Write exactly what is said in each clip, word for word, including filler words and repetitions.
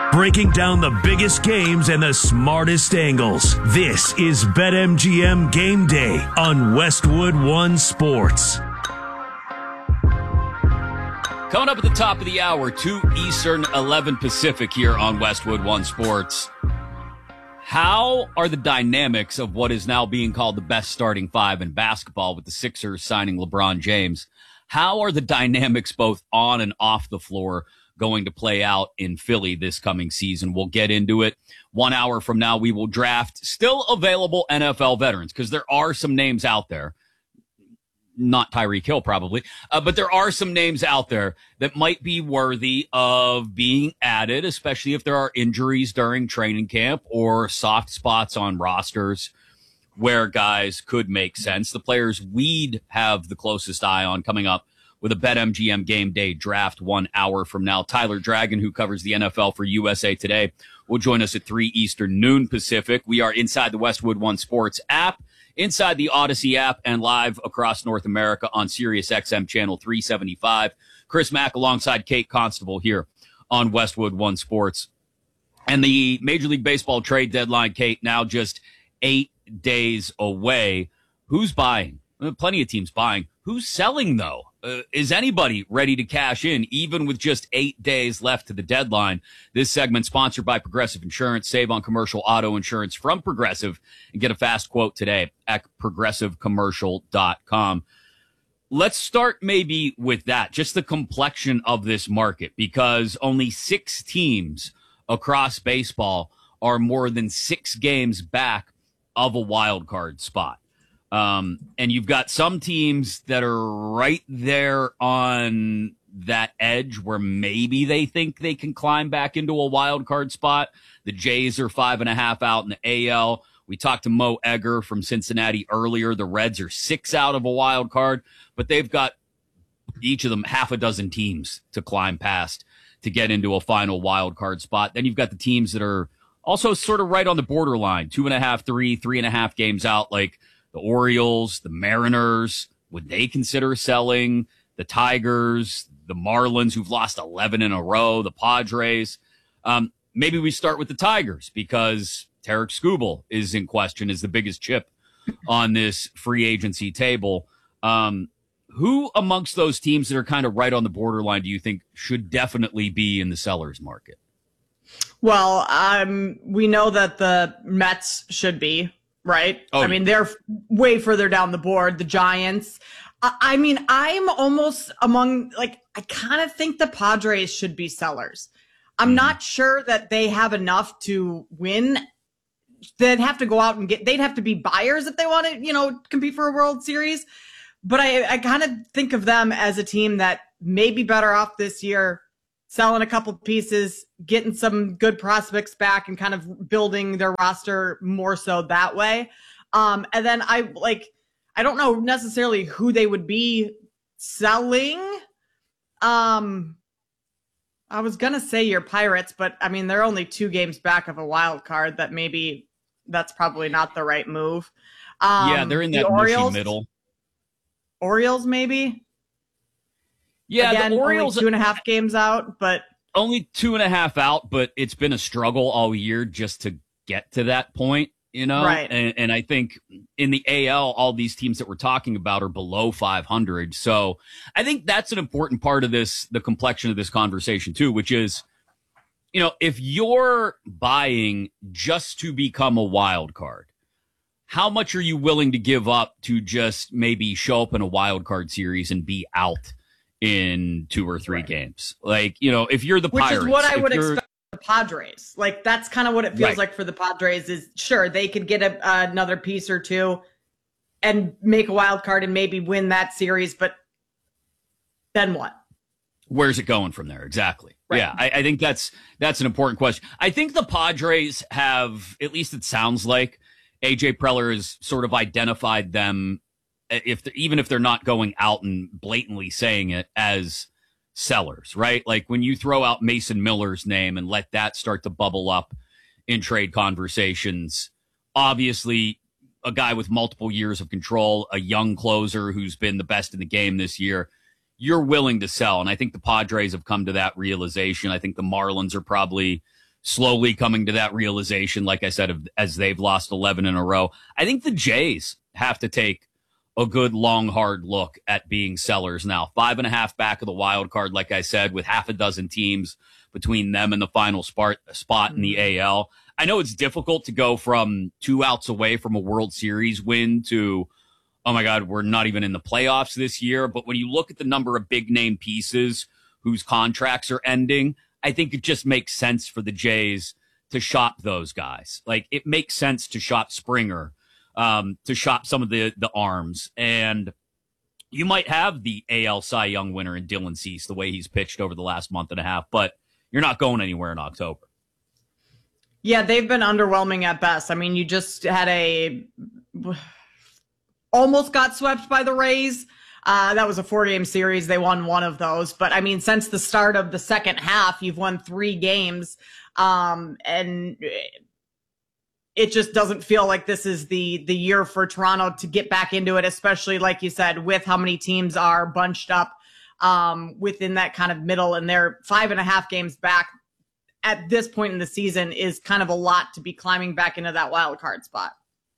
Breaking down the biggest games and the smartest angles. This is BetMGM Game Day on Westwood One Sports. Coming up at the top of the hour, two Eastern, eleven Pacific here on Westwood One Sports. How are the dynamics of what is now being called the best starting five in basketball with the Sixers signing LeBron James? How are the dynamics both on and off the floor going to play out in Philly this coming season? We'll get into it. One hour from now, we will draft still available N F L veterans because there are some names out there. Not Tyreek Hill, probably, uh, but there are some names out there that might be worthy of being added, especially if there are injuries during training camp or soft spots on rosters where guys could make sense. The players we'd have the closest eye on coming up with a BetMGM Game Day draft one hour from now. Tyler Dragon, who covers the N F L for U S A Today, will join us at three Eastern, noon Pacific. We are inside the Westwood One Sports app, inside the Odyssey app, and live across North America on Sirius X M channel three seventy-five. Chris Mack alongside Kate Constable here on Westwood One Sports. And the Major League Baseball trade deadline, Kate, now just eight days away. Who's buying? Plenty of teams buying. Who's selling, though? Uh, is anybody ready to cash in, even with just eight days left to the deadline? This segment sponsored by Progressive Insurance. Save on commercial auto insurance from Progressive and get a fast quote today at progressive commercial dot com. Let's start maybe with that, just the complexion of this market, because only six teams across baseball are more than six games back of a wild card spot. Um, and you've got some teams that are right there on that edge where maybe they think they can climb back into a wild card spot. The Jays are five and a half out in the A L. We talked to Mo Egger from Cincinnati earlier. The Reds are six out of a wild card, but they've got each of them half a dozen teams to climb past to get into a final wild card spot. Then you've got the teams that are also sort of right on the borderline, two and a half, three, three and a half games out, like the Orioles, the Mariners. Would they consider selling? The Tigers, the Marlins, who've lost eleven in a row, the Padres. Um, maybe we start with the Tigers because Tarek Skubal is in question as the biggest chip on this free agency table. Um, who amongst those teams that are kind of right on the borderline do you think should definitely be in the seller's market? Well, um, we know that the Mets should be. Right. Oh, I mean, they're way further down the board. The Giants. I, I mean, I'm almost among like I kind of think the Padres should be sellers. I'm mm-hmm. not sure that they have enough to win. They'd have to go out and get they'd have to be buyers if they want to, you know, compete for a World Series. But I, I kind of think of them as a team that may be better off this year, selling a couple pieces, getting some good prospects back and kind of building their roster more so that way. Um, and then I like, I don't know necessarily who they would be selling. Um, I was going to say your Pirates, but I mean, they're only two games back of a wild card that maybe that's probably not the right move. Um, yeah, they're in that the Orioles, middle. Orioles, maybe. Yeah, Again, the Orioles only two and a half games out, but only two and a half out, but it's been a struggle all year just to get to that point, you know? Right. And, and I think in the A L, all these teams that we're talking about are below five hundred. So I think that's an important part of this, the complexion of this conversation too, which is, you know, if you're buying just to become a wild card, how much are you willing to give up to just maybe show up in a wild card series and be out in two or three right. games? Like, you know, if you're the Which Pirates. Which is what I would you're... expect the Padres. Like, that's kind of what it feels right. like for the Padres is, sure, they could get a, uh, another piece or two and make a wild card and maybe win that series, but then what? Where's it going from there? Exactly. Right. Yeah, I, I think that's that's an important question. I think the Padres have, at least it sounds like, A J Preller has sort of identified them, if even if they're not going out and blatantly saying it, as sellers, right? Like when you throw out Mason Miller's name and let that start to bubble up in trade conversations, obviously a guy with multiple years of control, a young closer who's been the best in the game this year, you're willing to sell. And I think the Padres have come to that realization. I think the Marlins are probably slowly coming to that realization, like I said, as they've lost eleven in a row. I think the Jays have to take a good, long, hard look at being sellers now. Five and a half back of the wild card, like I said, with half a dozen teams between them and the final spot, spot in the A L. I know it's difficult to go from two outs away from a World Series win to, oh my God, we're not even in the playoffs this year. But when you look at the number of big name pieces whose contracts are ending, I think it just makes sense for the Jays to shop those guys. Like, it makes sense to shop Springer, um, to shop some of the, the arms. And you might have the A L Cy Young winner in Dylan Cease, the way he's pitched over the last month and a half, but you're not going anywhere in October. Yeah, they've been underwhelming at best. I mean, you just had a almost got swept by the Rays. Uh, that was a four-game series. They won one of those. But, I mean, since the start of the second half, you've won three games. Um, and it just doesn't feel like this is the the year for Toronto to get back into it, especially, like you said, with how many teams are bunched up um, within that kind of middle. And they're five and a half games back at this point in the season is kind of a lot to be climbing back into that wild card spot.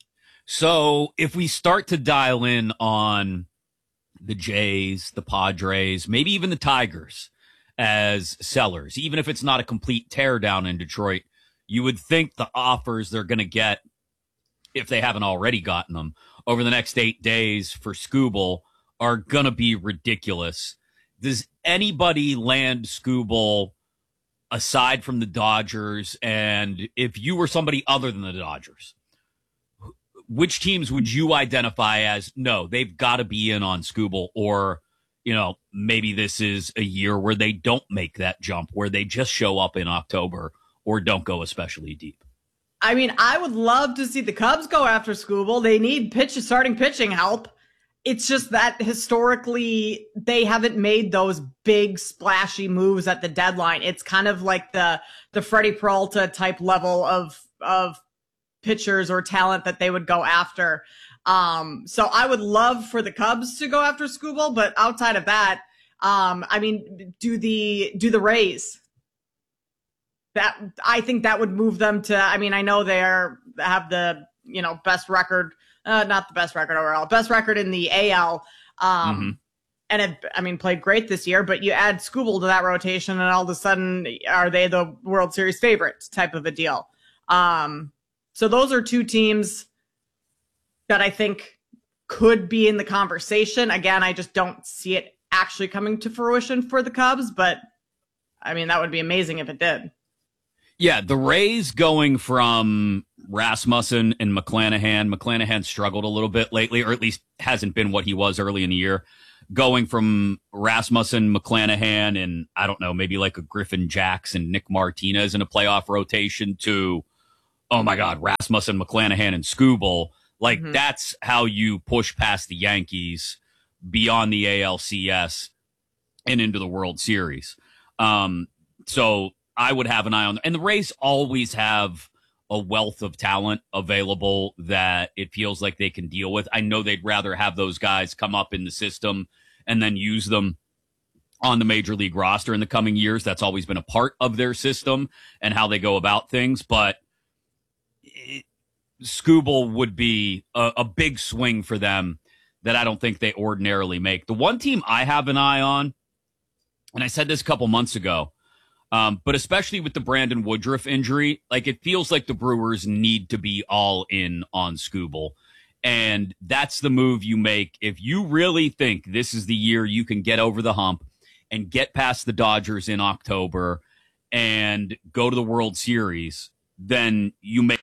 So if we start to dial in on the Jays, the Padres, maybe even the Tigers as sellers, even if it's not a complete teardown in Detroit, you would think the offers they're going to get, if they haven't already gotten them, over the next eight days for Skubal are going to be ridiculous. Does anybody land Skubal aside from the Dodgers? And if you were somebody other than the Dodgers, which teams would you identify as, no, they've got to be in on Skubal? Or, you know, maybe this is a year where they don't make that jump, where they just show up in October or don't go especially deep. I mean, I would love to see the Cubs go after Skubal. They need pitch starting pitching help. It's just that historically they haven't made those big splashy moves at the deadline. It's kind of like the the Freddie Peralta type level of of pitchers or talent that they would go after. Um, so I would love for the Cubs to go after Skubal, but outside of that, um, I mean, do the do the Rays. That I think that would move them to. I mean, I know they're have the you know best record. Uh, not the best record overall, best record in the A L. Um, mm-hmm. And have, I mean, played great this year, but you add Skubal to that rotation and all of a sudden are they the World Series favorites type of a deal. Um, so those are two teams that I think could be in the conversation. Again, I just don't see it actually coming to fruition for the Cubs, but I mean, that would be amazing if it did. Yeah, the Rays going from Rasmussen and McClanahan. McClanahan struggled a little bit lately, or at least hasn't been what he was early in the year. Going from Rasmussen, McClanahan, and I don't know, maybe like a Griffin Jackson, Nick Martinez in a playoff rotation to, oh my God, Rasmussen, McClanahan, and Skubal. Like, mm-hmm. That's how you push past the Yankees beyond the A L C S and into the World Series. Um, so I would have an eye on them. And the Rays always have a wealth of talent available that it feels like they can deal with. I know they'd rather have those guys come up in the system and then use them on the major league roster in the coming years. That's always been a part of their system and how they go about things. But it, Skubal would be a, a big swing for them that I don't think they ordinarily make. The one team I have an eye on, and I said this a couple months ago, Um, but especially with the Brandon Woodruff injury, like it feels like the Brewers need to be all in on Skubal. And that's the move you make. If you really think this is the year you can get over the hump and get past the Dodgers in October and go to the World Series, then you make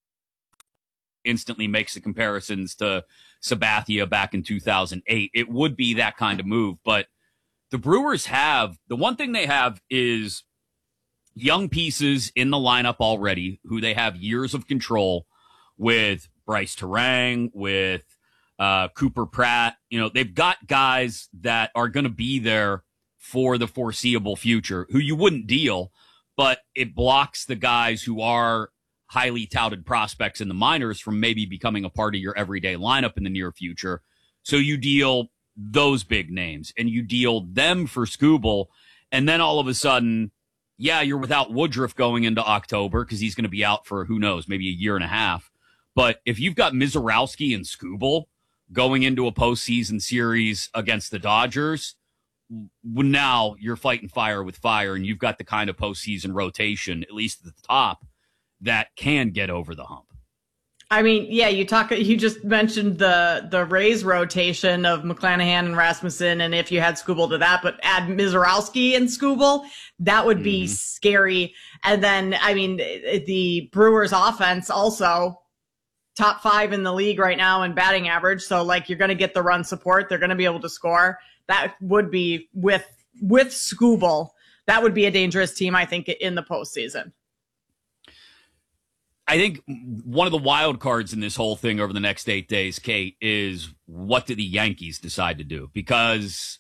instantly makes the comparisons to Sabathia back in two thousand eight. It would be that kind of move. But the Brewers have, the one thing they have is young pieces in the lineup already who they have years of control with Bryce Terang, with uh, Cooper Pratt. You know, they've got guys that are going to be there for the foreseeable future who you wouldn't deal, but it blocks the guys who are highly touted prospects in the minors from maybe becoming a part of your everyday lineup in the near future. So you deal those big names and you deal them for Skubal. And then all of a sudden, yeah, you're without Woodruff going into October because he's going to be out for, who knows, maybe a year and a half. But if you've got Mizorowski and Skubal going into a postseason series against the Dodgers, now you're fighting fire with fire, and you've got the kind of postseason rotation, at least at the top, that can get over the hump. I mean, yeah, you talk. You just mentioned the the Rays rotation of McClanahan and Rasmussen, and if you had Skubal to that, but add Mizorowski and Skubal, that would be mm-hmm. scary. And then, I mean, the Brewers' offense also top five in the league right now in batting average. So, like, you're going to get the run support. They're going to be able to score. That would be with with Skubal. That would be a dangerous team, I think, in the postseason. I think one of the wild cards in this whole thing over the next eight days, Kate, is what do the Yankees decide to do? Because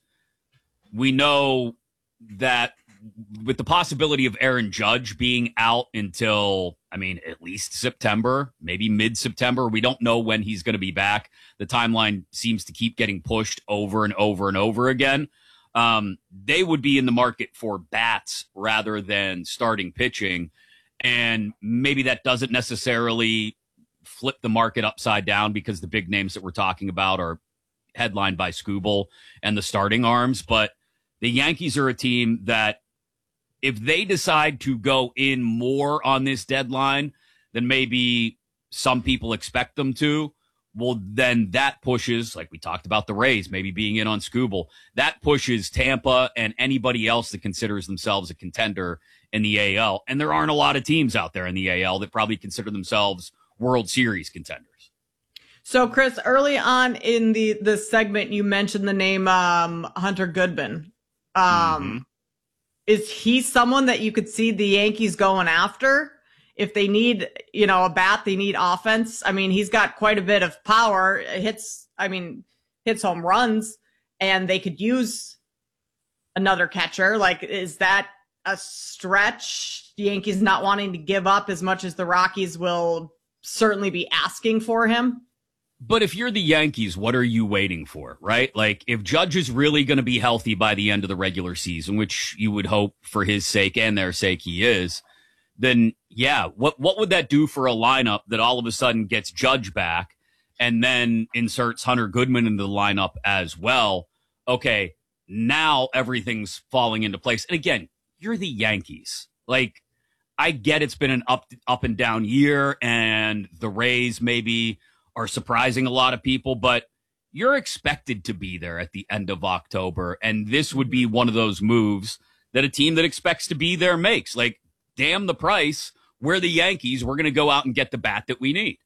we know that with the possibility of Aaron Judge being out until, I mean, at least September, maybe mid-September, we don't know when he's going to be back. The timeline seems to keep getting pushed over and over and over again. Um, they would be in the market for bats rather than starting pitching. And maybe that doesn't necessarily flip the market upside down because the big names that we're talking about are headlined by Skubal and the starting arms. But the Yankees are a team that if they decide to go in more on this deadline than maybe some people expect them to, well, then that pushes, like we talked about the Rays maybe being in on Skubal, that pushes Tampa and anybody else that considers themselves a contender in the A L. And there aren't a lot of teams out there in the A L that probably consider themselves World Series contenders. So, Chris, early on in the, the segment, you mentioned the name um, Hunter Goodman. Um, mm-hmm. Is he someone that you could see the Yankees going after? If they need, you know, a bat, they need offense. I mean, he's got quite a bit of power, hits, I mean, hits home runs, and they could use another catcher. Like, is that a stretch? The Yankees not wanting to give up as much as the Rockies will certainly be asking for him. But if you're the Yankees, what are you waiting for, right? Like, if Judge is really going to be healthy by the end of the regular season, which you would hope for his sake and their sake he is, then yeah, what what would that do for a lineup that all of a sudden gets Judge back and then inserts Hunter Goodman into the lineup as well? Okay, now everything's falling into place. And again, you're the Yankees. Like, I get it's been an up up and down year, and the Rays maybe are surprising a lot of people, but you're expected to be there at the end of October, and this would be one of those moves that a team that expects to be there makes. Like, damn the price. We're the Yankees. We're going to go out and get the bat that we need.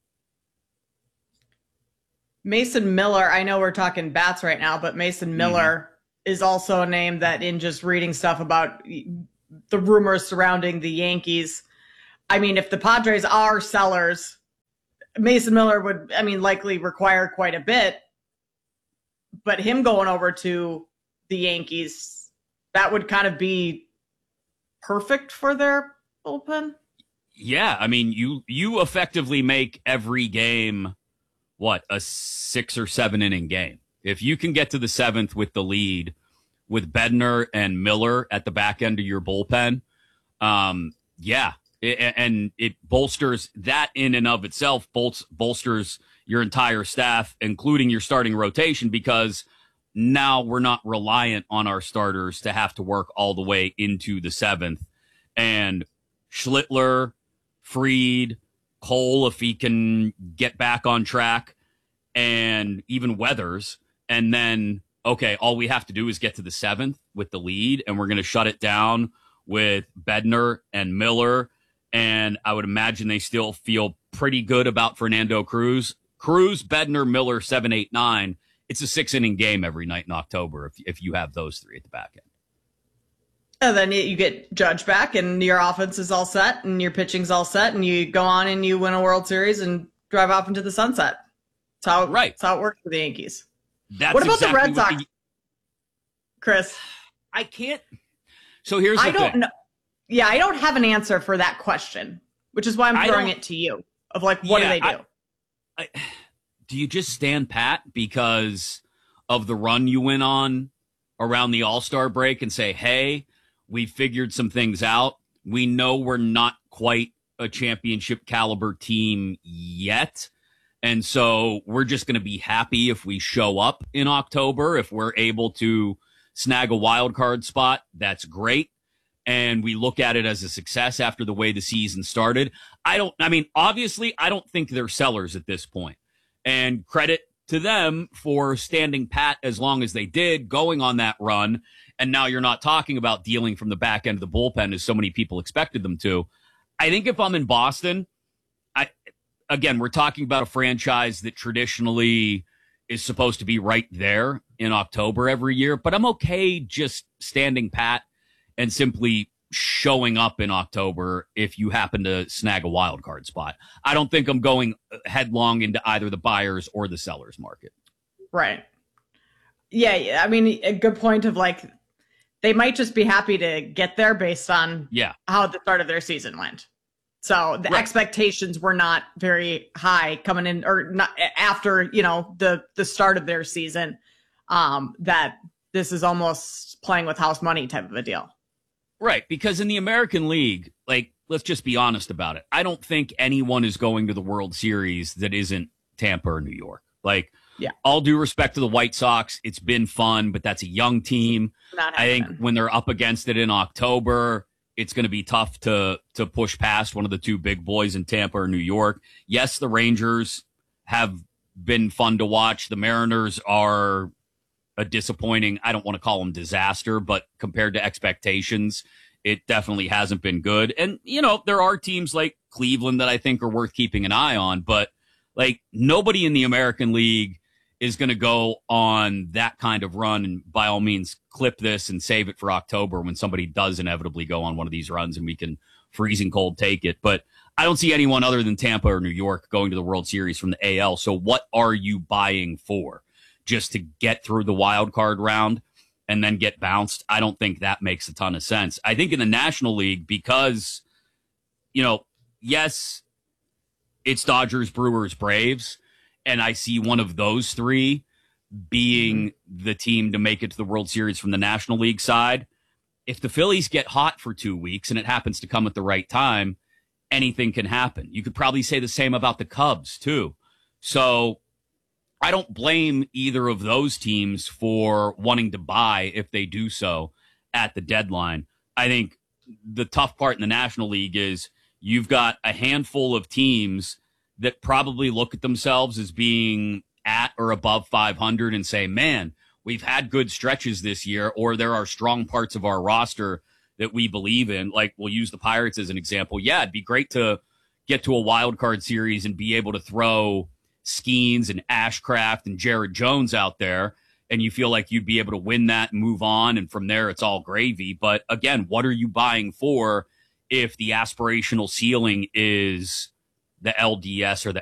Mason Miller, I know we're talking bats right now, but Mason Miller mm-hmm. is also a name that, in just reading stuff about the rumors surrounding the Yankees, I mean, if the Padres are sellers, Mason Miller would, I mean, likely require quite a bit. But him going over to the Yankees, that would kind of be perfect for their bullpen. Yeah, I mean, you you effectively make every game, what, a six or seven inning game. If you can get to the seventh with the lead, with Bednar and Miller at the back end of your bullpen, um, yeah, it, and it bolsters that in and of itself, bolts, bolsters your entire staff, including your starting rotation, because now we're not reliant on our starters to have to work all the way into the seventh. And Schlittler, Fried, Cole, if he can get back on track, and even Weathers. And then, okay, all we have to do is get to the seventh with the lead, and we're going to shut it down with Bednar and Miller. And I would imagine they still feel pretty good about Fernando Cruz. Cruz, Bednar, Miller, seven, eight, nine. It's a six-inning game every night in October if if you have those three at the back end. And then you get Judge back, and your offense is all set, and your pitching's all set, and you go on and you win a World Series and drive off into the sunset. That's how, right. that's how it works for the Yankees. That's what about exactly the Red Sox, the... Chris? I can't. So here's the I don't thing. know. Yeah, I don't have an answer for that question, which is why I'm throwing it to you. Of like, what yeah, do they do? I, I, do you just stand pat because of the run you went on around the All-Star break and say, hey, we figured some things out, We know we're not quite a championship caliber team yet. And so we're just going to be happy if we show up in October. If we're able to snag a wild card spot, that's great. And we look at it as a success after the way the season started. I don't, I mean, obviously, I don't think they're sellers at this point. And credit to them for standing pat as long as they did, going on that run. And now you're not talking about dealing from the back end of the bullpen as so many people expected them to. I think if I'm in Boston, I, again, we're talking about a franchise that traditionally is supposed to be right there in October every year, but I'm okay just standing pat and simply showing up in October if you happen to snag a wild card spot. I don't think I'm going headlong into either the buyers or the sellers market. Right. Yeah, yeah. I mean, a good point of like, they might just be happy to get there based on yeah. how the start of their season went. So the right. expectations were not very high coming in, or not after, you know, the, the start of their season, um, that this is almost playing with house money type of a deal. Right, because in the American League, like, let's just be honest about it. I don't think anyone is going to the World Series that isn't Tampa or New York. Like, yeah. all due respect to the White Sox, it's been fun, but that's a young team. I think when they're up against it in October, it's going to be tough to to push past one of the two big boys in Tampa or New York. Yes, the Rangers have been fun to watch. The Mariners are a disappointing, I don't want to call them disaster, but compared to expectations, it definitely hasn't been good. And, you know, there are teams like Cleveland that I think are worth keeping an eye on, but like nobody in the American League is going to go on that kind of run. And by all means, clip this and save it for October when somebody does inevitably go on one of these runs and we can freezing cold take it. But I don't see anyone other than Tampa or New York going to the World Series from the A L. So what are you buying for? Just to get through the wild card round and then get bounced? I don't think that makes a ton of sense. I think in the National League, because, you know, yes, it's Dodgers, Brewers, Braves, and I see one of those three being the team to make it to the World Series from the National League side. If the Phillies get hot for two weeks and it happens to come at the right time, anything can happen. You could probably say the same about the Cubs, too. So I don't blame either of those teams for wanting to buy if they do so at the deadline. I think the tough part in the National League is you've got a handful of teams that probably look at themselves as being at or above five hundred and say, man, we've had good stretches this year, or there are strong parts of our roster that we believe in. Like, we'll use the Pirates as an example. Yeah, it'd be great to get to a wild card series and be able to throw Skeens and Ashcraft and Jared Jones out there, and you feel like you'd be able to win that and move on, and from there it's all gravy. But again, what are you buying for if the aspirational ceiling is the L D S or the